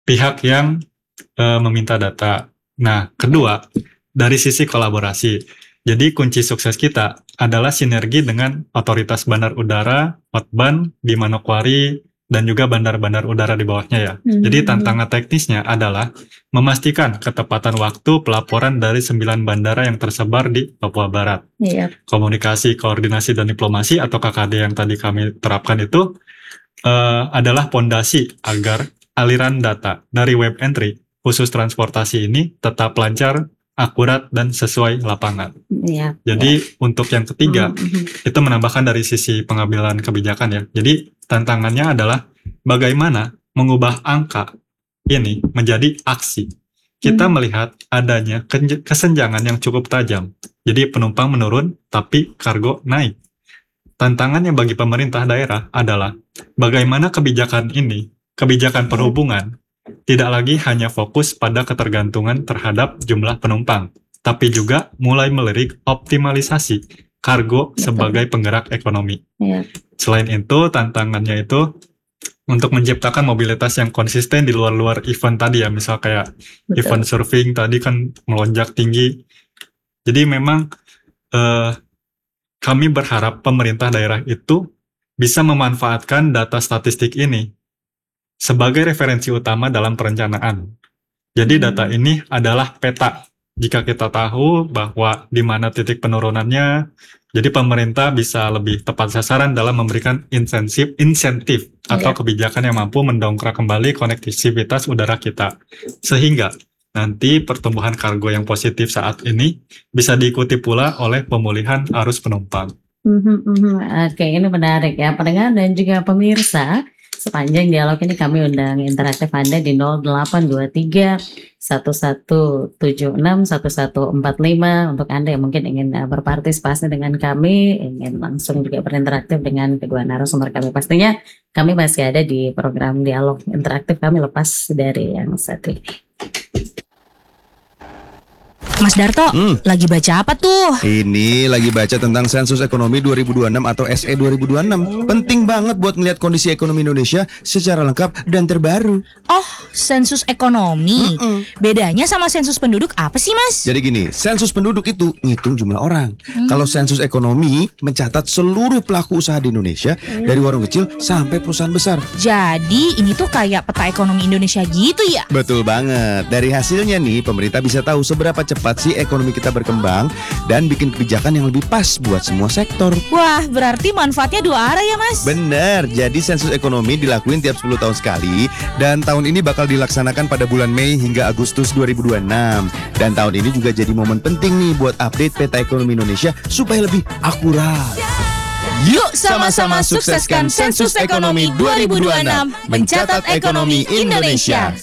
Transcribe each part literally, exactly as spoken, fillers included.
pihak yang uh, meminta data. Nah, kedua, dari sisi kolaborasi. Jadi kunci sukses kita adalah sinergi dengan otoritas bandar udara, Hotban di Manokwari, dan juga bandar-bandar udara di bawahnya ya. Hmm. Jadi tantangan teknisnya adalah memastikan ketepatan waktu pelaporan dari sembilan bandara yang tersebar di Papua Barat. Iya. Komunikasi, koordinasi, dan diplomasi atau K K D yang tadi kami terapkan itu uh, adalah pondasi agar aliran data dari web entry khusus transportasi ini tetap lancar, akurat, dan sesuai lapangan. Iya. Jadi Ya. untuk yang ketiga, Mm-hmm. itu menambahkan dari sisi pengambilan kebijakan ya. Jadi tantangannya adalah bagaimana mengubah angka ini menjadi aksi. Kita Hmm. melihat adanya kesenjangan yang cukup tajam. Jadi penumpang menurun, tapi kargo naik. Tantangannya bagi pemerintah daerah adalah bagaimana kebijakan ini, kebijakan perhubungan, tidak lagi hanya fokus pada ketergantungan terhadap jumlah penumpang, tapi juga mulai melirik optimalisasi kargo Betul. sebagai penggerak ekonomi. Iya. Selain itu, tantangannya itu untuk menciptakan mobilitas yang konsisten di luar-luar event tadi ya, misal kayak Betul. event surfing tadi kan melonjak tinggi. Jadi memang eh, kami berharap pemerintah daerah itu bisa memanfaatkan data statistik ini sebagai referensi utama dalam perencanaan. Jadi Hmm. data ini adalah peta. Jika kita tahu bahwa di mana titik penurunannya, jadi pemerintah bisa lebih tepat sasaran dalam memberikan insentif, insentif atau Iya. kebijakan yang mampu mendongkrak kembali konektivitas udara kita. Sehingga nanti pertumbuhan kargo yang positif saat ini bisa diikuti pula oleh pemulihan arus penumpang. Mhm, mhm. Oke, ini menarik ya pendengar dan juga pemirsa. Sepanjang dialog ini kami undang interaktif Anda di nol delapan dua tiga satu satu tujuh enam satu satu empat lima untuk Anda yang mungkin ingin uh, berpartisipasi dengan kami, ingin langsung juga berinteraktif dengan kedua narasumber kami. Pastinya kami masih ada di program dialog interaktif kami lepas dari yang satu ini. Mas Darto, Hmm. lagi baca apa tuh? Ini lagi baca tentang sensus ekonomi dua ribu dua puluh enam atau S E dua ribu dua puluh enam. Penting banget buat melihat kondisi ekonomi Indonesia secara lengkap dan terbaru. Oh, sensus ekonomi. Mm-mm. Bedanya sama sensus penduduk apa sih, Mas? Jadi gini, sensus penduduk itu ngitung jumlah orang. Hmm. Kalau sensus ekonomi mencatat seluruh pelaku usaha di Indonesia, dari warung kecil sampai perusahaan besar. Jadi ini tuh kayak peta ekonomi Indonesia gitu ya? Betul banget. Dari hasilnya nih, pemerintah bisa tahu seberapa cepat sih ekonomi kita berkembang dan bikin kebijakan yang lebih pas buat semua sektor. Wah, berarti manfaatnya dua arah ya, Mas? Bener, jadi sensus ekonomi dilakuin tiap sepuluh tahun sekali dan tahun ini bakal dilaksanakan pada bulan Mei hingga Agustus dua ribu dua puluh enam. Dan tahun ini juga jadi momen penting nih buat update peta ekonomi Indonesia supaya lebih akurat. Yuk sama-sama sukseskan sensus ekonomi dua ribu dua puluh enam, mencatat ekonomi Indonesia.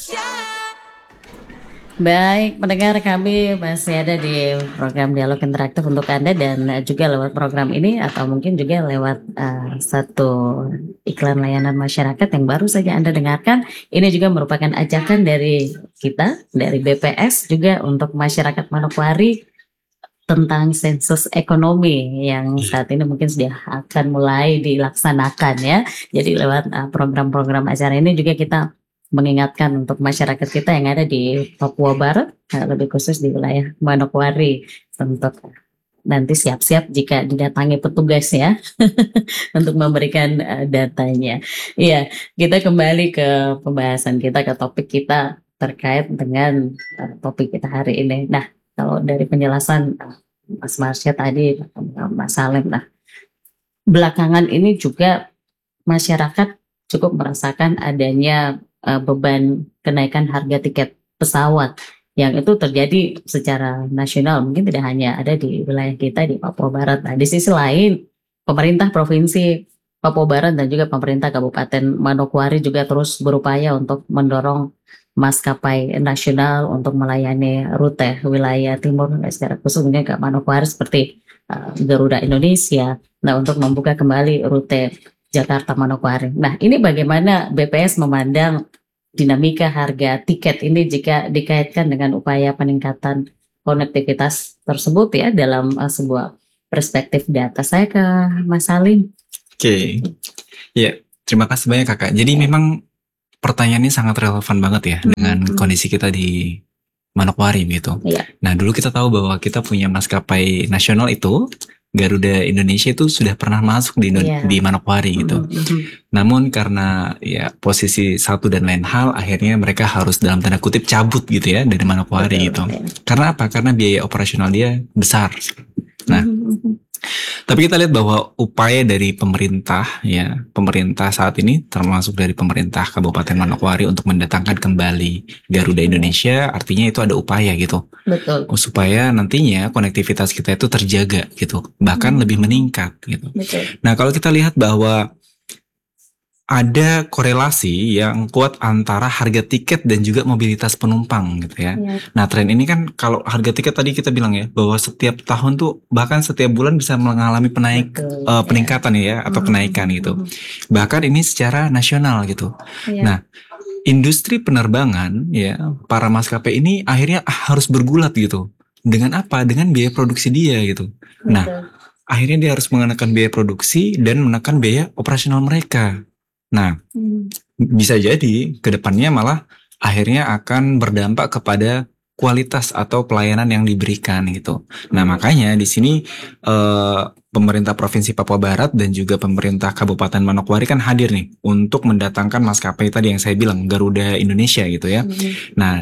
Baik, pendengar kami masih ada di program Dialog Interaktif untuk Anda dan juga lewat program ini atau mungkin juga lewat uh, satu iklan layanan masyarakat yang baru saja Anda dengarkan. Ini juga merupakan ajakan dari kita, dari B P S juga untuk masyarakat Manokwari tentang sensus ekonomi yang saat ini mungkin sudah akan mulai dilaksanakan ya. Jadi lewat uh, program-program acara ini juga kita mengingatkan untuk masyarakat kita yang ada di Papua Barat, lebih khusus di wilayah Manokwari, untuk nanti siap-siap jika didatangi petugas ya untuk memberikan uh, datanya. Iya, kita kembali ke pembahasan kita, ke topik kita terkait dengan uh, topik kita hari ini. Nah, kalau dari penjelasan uh, Mas Marsya tadi, uh, Mas Salim, nah belakangan ini juga masyarakat cukup merasakan adanya Uh, beban kenaikan harga tiket pesawat yang itu terjadi secara nasional, mungkin tidak hanya ada di wilayah kita di Papua Barat. Nah, di sisi lain pemerintah provinsi Papua Barat dan juga pemerintah Kabupaten Manokwari juga terus berupaya untuk mendorong maskapai nasional untuk melayani rute wilayah timur, secara khusus mungkin ke Manokwari seperti uh, Garuda Indonesia. Nah, untuk membuka kembali rute Jakarta Manokwari. Nah, ini bagaimana B P S memandang dinamika harga tiket ini jika dikaitkan dengan upaya peningkatan konektivitas tersebut ya dalam uh, sebuah perspektif data. Saya ke Mas Salim. Oke, ya terima kasih banyak Kakak. Jadi memang pertanyaannya sangat relevan banget ya Hmm. dengan kondisi kita di Manokwari gitu. Iya. Nah, dulu kita tahu bahwa kita punya maskapai nasional itu, Garuda Indonesia itu sudah pernah masuk di Indo- Iya. di Manokwari gitu. Mhm, mhm. Namun karena ya posisi satu dan lain hal, akhirnya mereka harus dalam tanda kutip cabut gitu ya dari Manokwari Betul, gitu. ya. Karena apa? Karena biaya operasional dia besar. Nah, Mhm, mhm. tapi kita lihat bahwa upaya dari pemerintah ya, pemerintah saat ini termasuk dari pemerintah Kabupaten Manokwari untuk mendatangkan kembali Garuda Indonesia, artinya itu ada upaya gitu. Betul, Oh, supaya nantinya konektivitas kita itu terjaga gitu, bahkan Hmm. lebih meningkat gitu. betul. Nah, kalau kita lihat bahwa ada korelasi yang kuat antara harga tiket dan juga mobilitas penumpang gitu ya. Ya, Nah, tren ini kan kalau harga tiket tadi kita bilang ya bahwa setiap tahun tuh bahkan setiap bulan bisa mengalami penaik betul. eh, peningkatan ya atau Mhm, kenaikan mhm, gitu. mhm. Bahkan ini secara nasional gitu. Iya. Nah, industri penerbangan ya, para maskapai ini akhirnya harus bergulat gitu. Dengan apa? Dengan biaya produksi dia gitu. Nah, Betul. akhirnya dia harus mengenakan biaya produksi dan menekan biaya operasional mereka. Nah, Hmm. bisa jadi ke depannya malah akhirnya akan berdampak kepada kualitas atau pelayanan yang diberikan gitu. Nah, makanya di sini eh, pemerintah Provinsi Papua Barat dan juga pemerintah Kabupaten Manokwari kan hadir nih untuk mendatangkan maskapai tadi yang saya bilang Garuda Indonesia gitu ya. Mhm. Nah,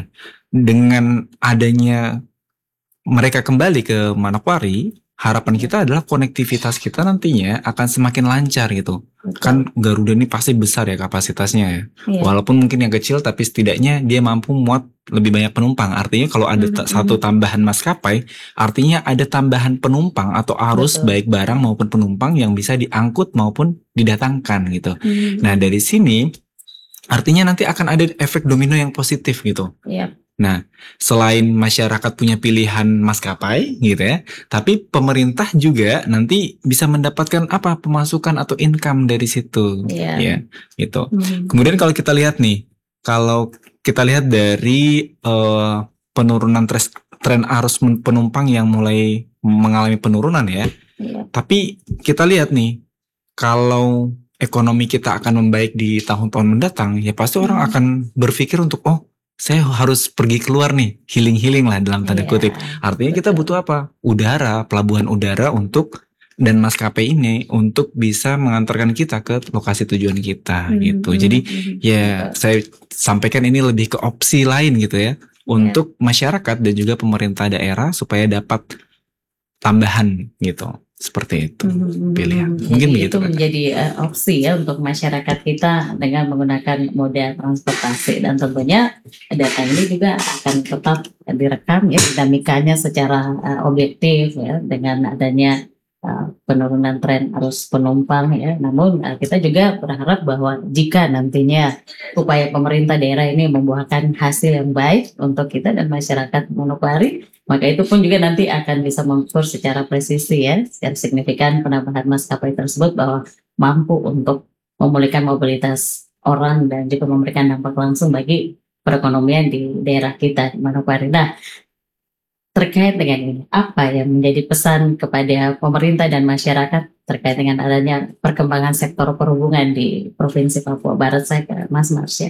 dengan adanya mereka kembali ke Manokwari, harapan kita adalah konektivitas kita nantinya akan semakin lancar gitu. Betul. Kan Garuda ini pasti besar ya kapasitasnya ya. Iya. Walaupun mungkin yang kecil tapi setidaknya dia mampu muat lebih banyak penumpang. Artinya kalau ada ta- Mhm, satu mhm. tambahan maskapai, artinya ada tambahan penumpang atau arus Betul. baik barang maupun penumpang yang bisa diangkut maupun didatangkan gitu. Mhm. Nah, dari sini artinya nanti akan ada efek domino yang positif gitu. Iya. Nah, selain masyarakat punya pilihan maskapai gitu ya, tapi pemerintah juga nanti bisa mendapatkan apa pemasukan atau income dari situ, Iya. ya, gitu. Mhm. Kemudian kalau kita lihat nih, kalau kita lihat dari eh, penurunan tres- tren arus men- penumpang yang mulai mengalami penurunan ya, Iya. tapi kita lihat nih, kalau ekonomi kita akan membaik di tahun-tahun mendatang, ya pasti orang Hmm. akan berpikir untuk oh saya harus pergi keluar nih, healing-healing lah dalam tanda Iya, kutip. Artinya kita betul. butuh apa? Udara, pelabuhan udara untuk dan maskapai ini untuk bisa mengantarkan kita ke lokasi tujuan kita Mhm, gitu. mhm, Jadi mhm. ya Betul. saya sampaikan ini lebih ke opsi lain gitu ya untuk masyarakat dan juga pemerintah daerah supaya dapat tambahan gitu. Seperti itu Mhm, pilihan. mhm. Mungkin Jadi begitu itu Kakak. menjadi eh, opsi ya untuk masyarakat kita dengan menggunakan moda transportasi, dan tentunya data ini juga akan tetap direkam ya dinamikanya secara eh, objektif ya dengan adanya eh, penurunan tren arus penumpang ya. Namun eh, kita juga berharap bahwa jika nantinya upaya pemerintah daerah ini membuahkan hasil yang baik untuk kita dan masyarakat Manokwari, maka itu pun juga nanti akan bisa mengukur secara presisi ya, secara signifikan penambahan maskapai tersebut bahwa mampu untuk memulihkan mobilitas orang dan juga memberikan dampak langsung bagi perekonomian di daerah kita di Manokwari. Nah, terkait dengan ini, apa yang menjadi pesan kepada pemerintah dan masyarakat terkait dengan adanya perkembangan sektor perhubungan di Provinsi Papua Barat? Saya ke Mas Marsya.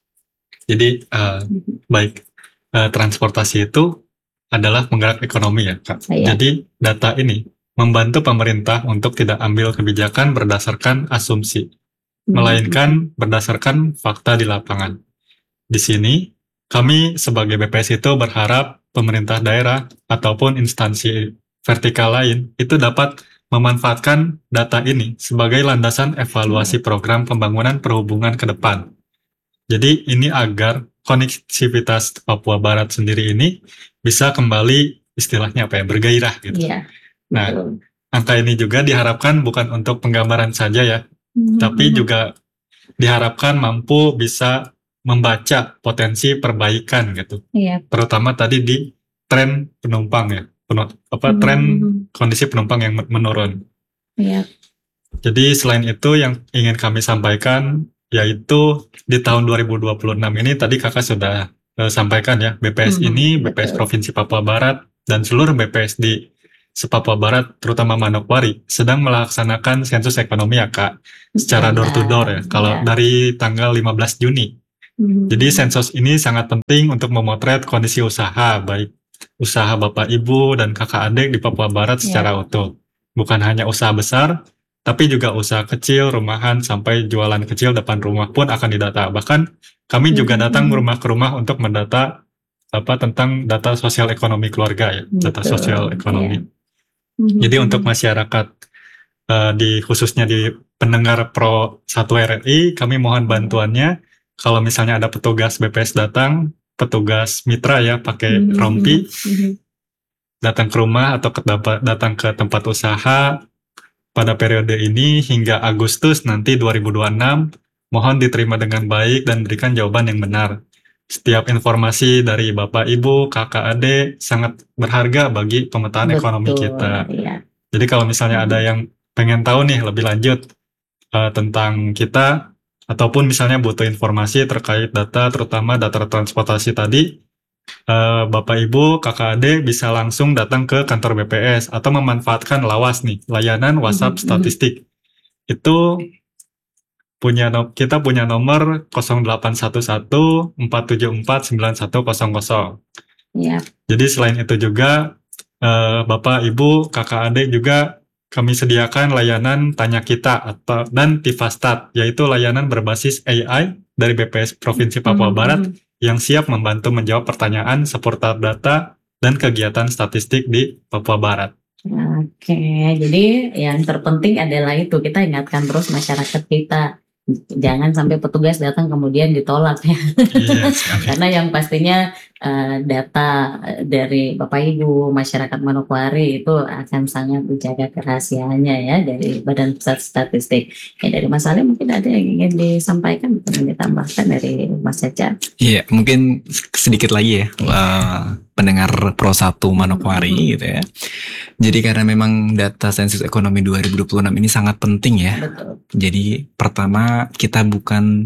Jadi eh, baik, eh, transportasi itu adalah penggerak ekonomi ya Kak. Iya. Jadi data ini membantu pemerintah untuk tidak ambil kebijakan berdasarkan asumsi, melainkan berdasarkan fakta di lapangan. Di sini kami sebagai B P S itu berharap pemerintah daerah ataupun instansi vertikal lain itu dapat memanfaatkan data ini sebagai landasan evaluasi program pembangunan perhubungan ke depan. Jadi ini agar konektivitas Papua Barat sendiri ini bisa kembali istilahnya apa ya, bergairah gitu. Iya. Nah, betul. angka ini juga diharapkan bukan untuk penggambaran saja ya, tapi juga diharapkan mampu bisa membaca potensi perbaikan gitu. Iya. Terutama tadi di tren penumpang ya, penu- apa Mhm, tren mhm. kondisi penumpang yang menurun. Iya. Jadi selain itu yang ingin kami sampaikan yaitu di tahun dua ribu dua puluh enam ini tadi kakak sudah eh, sampaikan ya, B P S Mhm, ini, B P S betul. Provinsi Papua Barat dan seluruh B P S di se-Papua Barat terutama Manokwari sedang melaksanakan sensus ekonomi ya Kak, secara door to door ya. Kalau Iya. dari tanggal lima belas Juni Hmm. Jadi sensus ini sangat penting untuk memotret kondisi usaha, baik usaha Bapak Ibu dan kakak adik di Papua Barat Ya. secara utuh. Bukan hanya usaha besar, tapi juga usaha kecil, rumahan, sampai jualan kecil depan rumah pun akan didata. Bahkan kami juga datang Mhm. rumah ke rumah untuk mendata apa tentang data sosial ekonomi keluarga ya, data Betul, sosial ekonomi. iya. Mhm. Jadi untuk masyarakat eh, di khususnya di pendengar Pro satu R R I, kami mohon bantuannya. Kalau misalnya ada petugas B P S datang, petugas mitra ya pakai Mhm. rompi, Mhm. datang ke rumah atau ke dapat- datang ke tempat usaha pada periode ini hingga Agustus nanti dua ribu dua puluh enam, mohon diterima dengan baik dan berikan jawaban yang benar. Setiap informasi dari Bapak, Ibu, kakak, adik sangat berharga bagi pemetaan ekonomi Betul, kita. iya. Jadi kalau misalnya ada yang pengen tahu nih lebih lanjut eh, tentang kita, ataupun misalnya butuh informasi terkait data, terutama data transportasi tadi, eh, Bapak Ibu, kakak adik bisa langsung datang ke kantor B P S atau memanfaatkan Lawas nih, layanan WhatsApp Mhm. statistik. Itu punya no- kita punya nomor nol delapan satu satu empat tujuh empat sembilan satu nol nol. Iya. Jadi selain itu juga eh, Bapak, Ibu, kakak adik juga kami sediakan layanan Tanya Kita atau dan Tifastat, yaitu layanan berbasis A I dari B P S Provinsi Papua Mhm. Barat yang siap membantu menjawab pertanyaan seputar data dan kegiatan statistik di Papua Barat. Oke, jadi yang terpenting adalah itu, kita ingatkan terus masyarakat kita, jangan sampai petugas datang kemudian ditolak ya. Iya sekali. Karena yang pastinya eh, data dari Bapak Ibu masyarakat Manokwari itu akan sangat dijaga kerahasiaannya ya dari Badan Pusat Statistik. Ya, dari Mas Ali mungkin ada yang ingin disampaikan atau ditambahkan dari Mas Caca. Iya, mungkin sedikit lagi ya, eh, pendengar Pro satu Manokwari gitu ya. Jadi karena memang data sensus ekonomi dua ribu dua puluh enam ini sangat penting ya. Betul. Jadi pertama kita bukan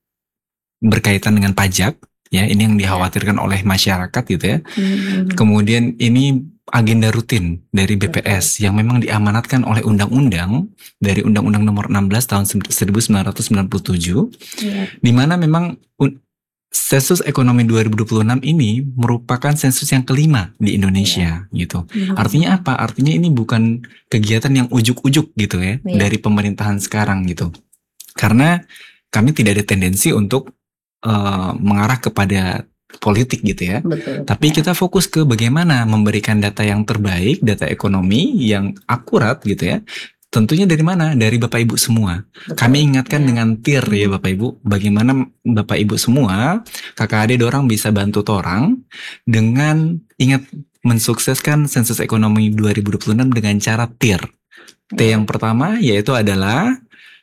berkaitan dengan pajak ya, ini yang dikhawatirkan oleh masyarakat gitu ya. Hmm. Kemudian ini agenda rutin dari B P S yang memang diamanatkan oleh undang-undang dari Undang-Undang Nomor enam belas tahun seribu sembilan ratus sembilan puluh tujuh, Iya. di mana memang un- sensus ekonomi dua ribu dua puluh enam ini merupakan sensus yang kelima di Indonesia gitu. Hmm. Artinya apa? Artinya ini bukan kegiatan yang ujuk-ujuk gitu ya Iya. dari pemerintahan sekarang gitu. Karena kami tidak ada tendensi untuk uh, mengarah kepada politik gitu ya. Betul. Tapi kita fokus ke bagaimana memberikan data yang terbaik, data ekonomi yang akurat gitu ya. Tentunya dari mana? Dari Bapak Ibu semua. Betul. Kami ingatkan Ya. dengan tir ya Bapak Ibu, bagaimana Bapak Ibu semua, kakak adik dorang bisa bantu torang dengan ingat mensukseskan sensus ekonomi dua ribu dua puluh enam dengan cara tir. T yang pertama yaitu adalah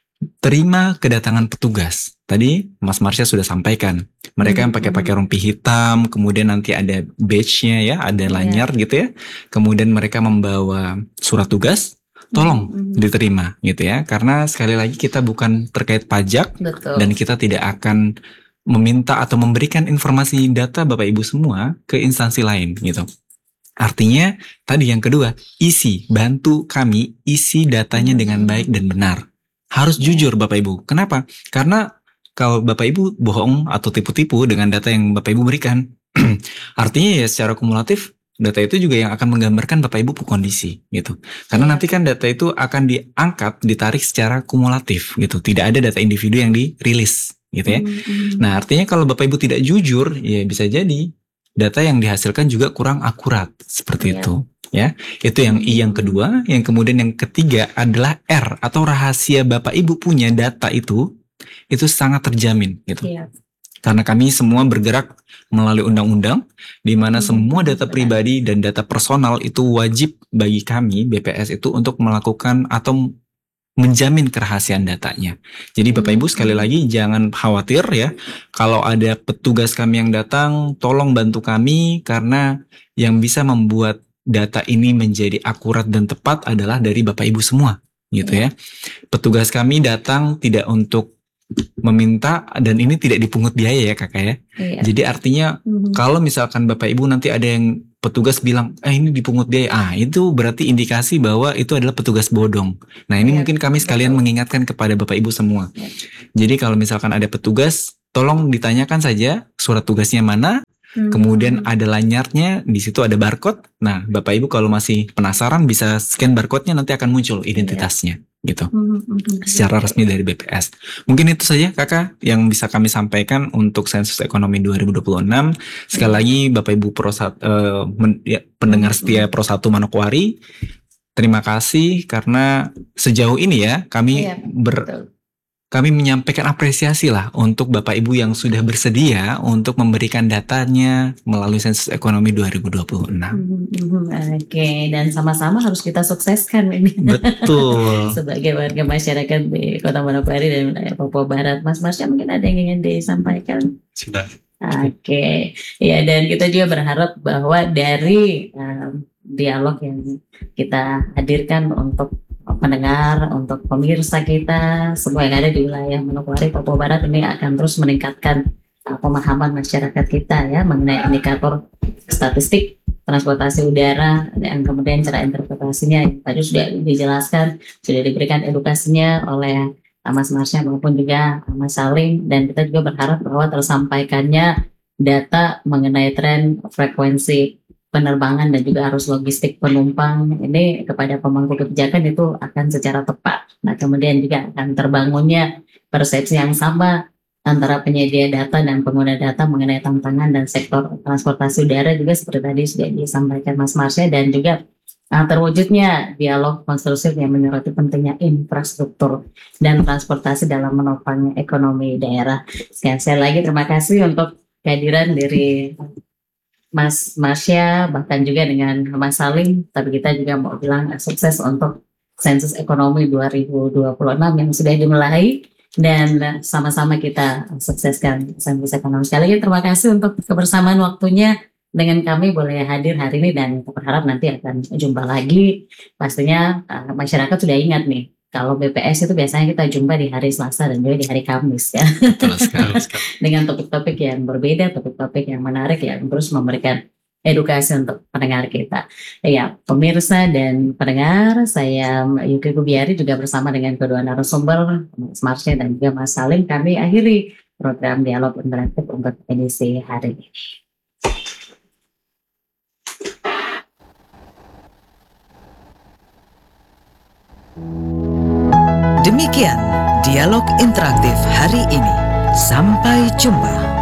terima kedatangan petugas. Tadi Mas Marsha sudah sampaikan. Mereka yang pakai-pakai rompi hitam, kemudian nanti ada badge-nya ya, ada Iya. lanyar gitu ya. Kemudian mereka membawa surat tugas, tolong Hmm. diterima gitu ya. Karena sekali lagi kita bukan terkait pajak Betul. dan kita tidak akan meminta atau memberikan informasi data Bapak Ibu semua ke instansi lain gitu. Artinya tadi yang kedua, isi, bantu kami isi datanya dengan baik dan benar. Harus jujur Bapak Ibu. Kenapa? Karena kalau Bapak Ibu bohong atau tipu-tipu dengan data yang Bapak Ibu berikan, artinya ya secara kumulatif data itu juga yang akan menggambarkan Bapak Ibu kondisi gitu. Karena nanti kan data itu akan diangkat, ditarik secara kumulatif gitu. Tidak ada data individu yang dirilis gitu ya. Hmm. Nah, artinya kalau Bapak Ibu tidak jujur, ya bisa jadi data yang dihasilkan juga kurang akurat seperti Iya. itu. Ya, itu yang I yang kedua. Yang kemudian yang ketiga adalah R atau rahasia Bapak Ibu punya data itu, itu sangat terjamin gitu. Iya. Karena kami semua bergerak melalui undang-undang, di mana Hmm, semua data benar. pribadi dan data personal itu wajib bagi kami B P S itu untuk melakukan atau menjamin kerahasiaan datanya. Jadi Bapak Ibu sekali lagi jangan khawatir ya, kalau ada petugas kami yang datang, tolong bantu kami karena yang bisa membuat data ini menjadi akurat dan tepat adalah dari Bapak Ibu semua, gitu ya. Petugas kami datang tidak untuk meminta dan ini tidak dipungut biaya ya kakak ya. Iya. Jadi artinya Hmm. kalau misalkan Bapak Ibu nanti ada yang petugas bilang, eh ini dipungut biaya, ah itu berarti indikasi bahwa itu adalah petugas bodong. Nah ini Iya, mungkin kami sekalian betul. mengingatkan kepada Bapak Ibu semua. Iya. Jadi kalau misalkan ada petugas tolong ditanyakan saja surat tugasnya mana. Hmm. Kemudian ada lanyarnya, di situ ada barcode. Nah, Bapak Ibu kalau masih penasaran bisa scan barcode-nya, nanti akan muncul identitasnya gitu. Hmm, hmm, hmm. Secara resmi dari B P S. Mungkin itu saja Kakak yang bisa kami sampaikan untuk Sensus Ekonomi dua ribu dua puluh enam. Sekali lagi Bapak Ibu Prosat, eh, men- ya, pendengar setia Pro satu Manokwari, terima kasih karena sejauh ini ya kami Iya, ber betul. kami menyampaikan apresiasi lah untuk Bapak Ibu yang sudah bersedia untuk memberikan datanya melalui Sensus Ekonomi dua ribu dua puluh enam. Hmm, hmm, hmm. Oke, dan sama-sama harus kita sukseskan ini. Betul. Sebagai warga masyarakat di Kota Manokwari dan wilayah Papua Barat. Mas Marsha mungkin ada yang ingin disampaikan? Sudah. Oke, ya, dan kita juga berharap bahwa dari um, dialog yang kita hadirkan untuk pendengar, untuk pemirsa kita, semua yang ada di wilayah Manokwari, Papua Barat ini akan terus meningkatkan uh, pemahaman masyarakat kita ya mengenai indikator statistik transportasi udara dan kemudian cara interpretasinya yang tadi sudah dijelaskan, sudah diberikan edukasinya oleh uh, Mas Marsha maupun juga uh, Mas Salim, dan kita juga berharap bahwa tersampaikannya data mengenai tren frekuensi penerbangan dan juga arus logistik penumpang ini kepada pemangku kebijakan itu akan secara tepat. Nah, kemudian juga akan terbangunnya persepsi yang sama antara penyedia data dan pengguna data mengenai tantangan dan sektor transportasi udara juga seperti tadi sudah disampaikan Mas Marsha, dan juga uh, terwujudnya dialog konstruktif yang menyoroti pentingnya infrastruktur dan transportasi dalam menopang ekonomi daerah. Sekali lagi terima kasih untuk kehadiran dari Mas Marsha, bahkan juga dengan Mas Salim. Tapi kita juga mau bilang eh, sukses untuk Sensus Ekonomi dua ribu dua puluh enam yang sudah dimulai, dan eh, sama-sama kita sukseskan Sensus Ekonomi. Sekali lagi terima kasih untuk kebersamaan waktunya dengan kami boleh hadir hari ini, dan kita berharap nanti akan jumpa lagi. Pastinya eh, masyarakat sudah ingat nih, kalau B P S itu biasanya kita jumpa di hari Selasa dan juga di hari Kamis ya. Betul sekali. Dengan topik-topik yang berbeda, topik-topik yang menarik yang terus memberikan edukasi untuk pendengar kita. Ya, pemirsa dan pendengar, saya Yuki Kubiari juga bersama dengan kedua narasumber, Mas Marsha dan juga Mas Salim, kami akhiri program Dialog Interaktif untuk edisi hari ini. Demikian dialog interaktif hari ini. Sampai jumpa.